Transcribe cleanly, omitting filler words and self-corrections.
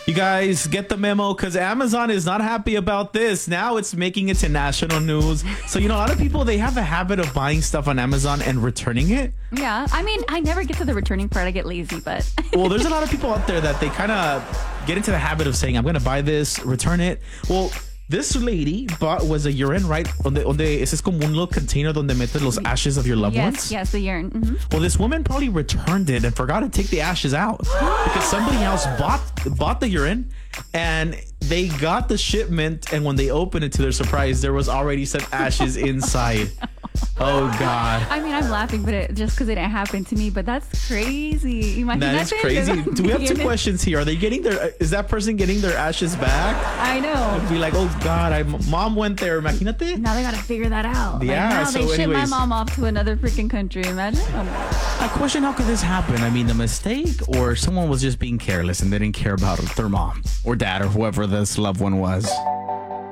You guys get the memo because Amazon is not happy about this. Now it's making it to national news. So, a lot of people, they have a habit of buying stuff on Amazon and returning it. Yeah. I mean, I never get to the returning part. I get lazy, but... Well, there's a lot of people out there that they kind of get into the habit of saying, I'm going to buy this, return it. Well, this lady was a urine, right? Ese es como un little container donde metes los ashes of your loved ones. Yes, the urine. Mm-hmm. Well, this woman probably returned it and forgot to take the ashes out because somebody else bought the urine and they got the shipment. And when they opened it, to their surprise, there was already some ashes inside. Oh, God. I mean, I'm laughing, but just because it didn't happen to me, but that's crazy. That is crazy. Do we have two questions here? Are they is that person getting their ashes back? I know. It'd be like, oh, God, mom went there. Imagínate. Now they got to figure that out. Yeah. Now they ship my mom off to another freaking country. Imagine. I question, how could this happen? I mean, the mistake or someone was just being careless and they didn't care about their mom or dad or whoever this loved one was.